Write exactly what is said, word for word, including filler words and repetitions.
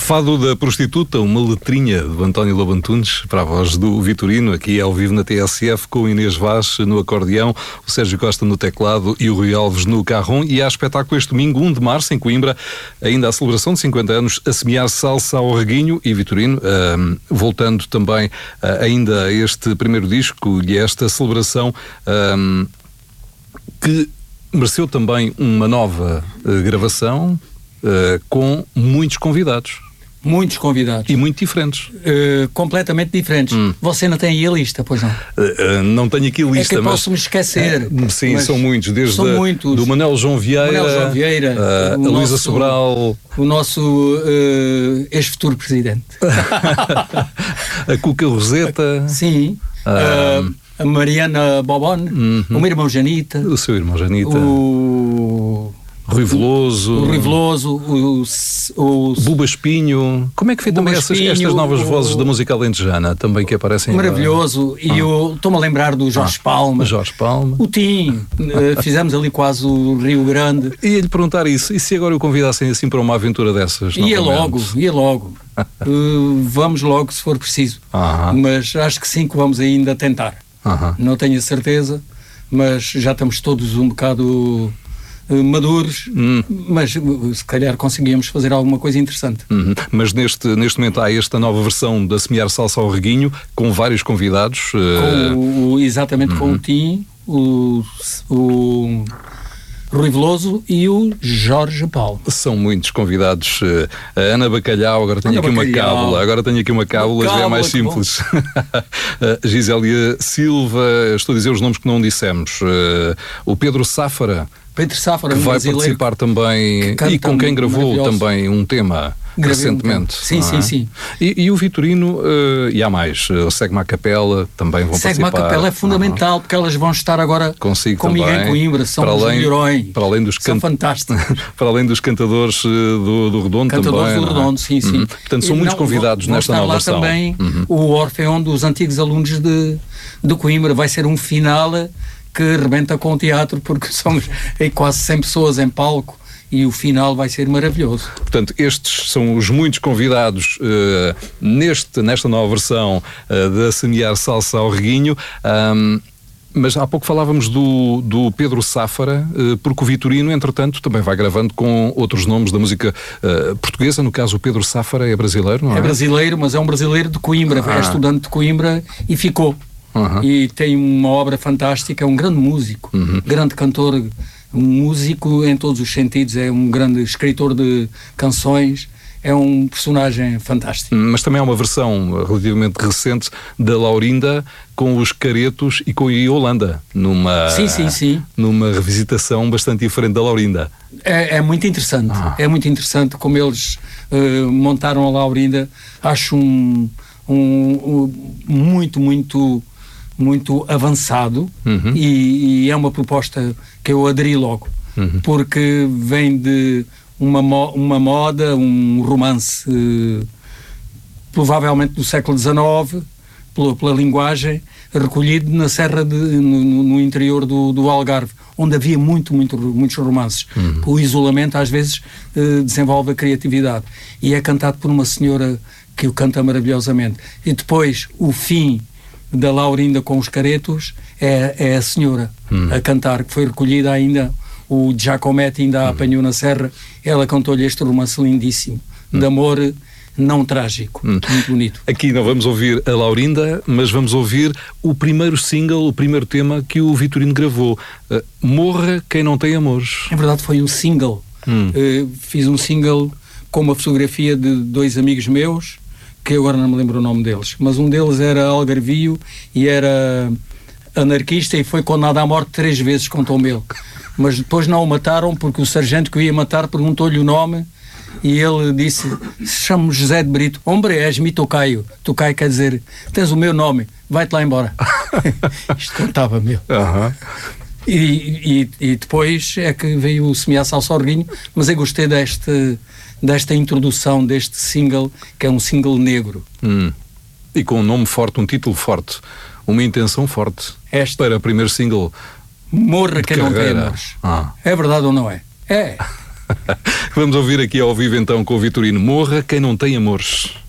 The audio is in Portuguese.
Fado da Prostituta, uma letrinha de António Lobo Antunes, para a voz do Vitorino, aqui ao vivo na T S F, com Inês Vaz no acordeão, o Sérgio Costa no teclado e o Rui Alves no carrom. E há espetáculo este domingo, um de março, em Coimbra, ainda a celebração de cinquenta anos, a semear salsa ao reguinho. E Vitorino, uh, voltando também uh, ainda a este primeiro disco e a esta celebração, uh, que mereceu também uma nova uh, gravação, Uh, com muitos convidados. Muitos convidados. E muito diferentes. Uh, completamente diferentes. Hum. Você não tem aí a lista, pois não? Uh, uh, não tenho aqui a lista. É que mas... posso-me esquecer. Uh, sim, são muitos. Desde são a, muitos. do Manuel João Vieira, Manuel João Vieira uh, a Luísa Sobral, o nosso uh, ex-futuro presidente. A Cuca Roseta. Sim. Uh, uh, a Mariana Bobon. Uh-huh. O meu irmão Janita. O seu irmão Janita. O... Rui Veloso, o Rui Veloso, o, o, o Buba Espinho. Como é que foi também essas, Espinho, estas novas o, vozes da música alentejana também que aparecem? Maravilhoso. Ah. E eu estou-me a lembrar do Jorge ah. Palma. Jorge Palma. O Tim. uh, fizemos ali quase o Rio Grande. Ia-lhe perguntar isso. E se agora o convidassem assim para uma aventura dessas? Ia novamente? logo, ia logo. uh, vamos logo se for preciso. Ah. Mas acho que sim que vamos ainda tentar. Ah. Não tenho a certeza, mas já estamos todos um bocado... maduros, hum. mas se calhar conseguíamos fazer alguma coisa interessante. Uhum. Mas neste, neste momento há esta nova versão da Semear Salsa ao Reguinho, com vários convidados. Com o, exatamente, uhum. com o Tim, o, o Rui Veloso e o Jorge Paulo. São muitos convidados. A Ana Bacalhau, agora tenho Ana aqui Bacalhau. uma cábula, agora tenho aqui uma cábula, já é mais simples. A Gisélia Silva, estou a dizer os nomes que não dissemos. O Pedro Sáfara, Pedro Sáfara, que um vai participar também e com quem gravou também um tema recentemente. Sim, sim, é? sim. E, e o Vitorino, uh, e há mais, o Segma a Capela também vão Segma participar. Segma a Capela é fundamental, uhum. porque elas vão estar agora Consigo comigo também. em Coimbra, são os melhorões, para além dos são can... fantásticos. Para além dos cantadores do, do Redondo cantadores também. Cantadores do Redondo, sim, sim. Uhum. Portanto, são e muitos não, convidados vão, nesta vão nova estar lá versão. também uhum. o Orfeão dos antigos alunos de, de Coimbra, vai ser um final que rebenta com o teatro, porque somos quase cem pessoas em palco e o final vai ser maravilhoso. Portanto, estes são os muitos convidados uh, neste, nesta nova versão uh, da Semear Salsa ao Reguinho. Um, mas há pouco falávamos do, do Pedro Sáfara, uh, porque o Vitorino, entretanto, também vai gravando com outros nomes da música uh, portuguesa. No caso, o Pedro Sáfara é brasileiro, não é? É brasileiro, mas é um brasileiro de Coimbra, ah. é estudante de Coimbra e ficou. Uhum. E tem uma obra fantástica, é um grande músico, uhum. grande cantor, um músico em todos os sentidos, é um grande escritor de canções, é um personagem fantástico. Mas também há uma versão relativamente recente da Laurinda com os Caretos e com a Yolanda, numa, sim, sim, sim. numa revisitação bastante diferente da Laurinda. É, é muito interessante, ah. é muito interessante como eles uh, montaram a Laurinda, acho um, um, um muito, muito... muito avançado, uhum. e, e é uma proposta que eu aderi logo, uhum. porque vem de uma, mo- uma moda, um romance uh, provavelmente do século dezenove, pela, pela linguagem, recolhido na serra, de, no, no interior do, do Algarve, onde havia muito, muito, muitos romances. Uhum. O isolamento às vezes uh, desenvolve a criatividade, e é cantado por uma senhora que o canta maravilhosamente. E depois o fim da Laurinda com os Caretos é, é a senhora hum. a cantar, que foi recolhida ainda, o Giacometti ainda a hum. apanhou na serra, ela cantou-lhe este romance lindíssimo, hum. de amor não trágico, hum. muito bonito. Aqui não vamos ouvir a Laurinda, mas vamos ouvir o primeiro single, o primeiro tema que o Vitorino gravou, uh, Morra Quem Não Tem Amores. É verdade, foi um single. Hum. Uh, fiz um single com uma fotografia de dois amigos meus, que agora não me lembro o nome deles, mas um deles era algarvio e era anarquista e foi condenado à morte três vezes, contou-me ele. Mas depois não o mataram porque o sargento que o ia matar perguntou-lhe o nome e ele disse: chamo-me José de Brito. Hombre, és-me Tocaio. Tocaio quer dizer, tens o meu nome, vai-te lá embora. Isto contava-me ele. Uhum. E, e, e depois é que veio o Semear Salsa ao Reguinho, mas eu gostei deste... desta introdução deste single, que é um single negro. Hum. E com um nome forte, um título forte, uma intenção forte. Este. Para o primeiro single. Morra Quem Não Tem Amores. Ah. É verdade ou não é? É. Vamos ouvir aqui ao vivo então com o Vitorino. Morra quem não tem amores.